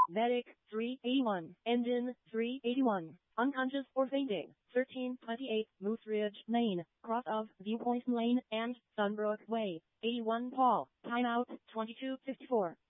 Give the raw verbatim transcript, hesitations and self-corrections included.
Medic, three eighty-one. Engine, three eighty-one. Unconscious or fainting. thirteen twenty-eight Moose Ridge Lane, cross of Viewpoint Lane and Sunbrook Way. eighty-one Paul. Timeout, twenty-two fifty-four.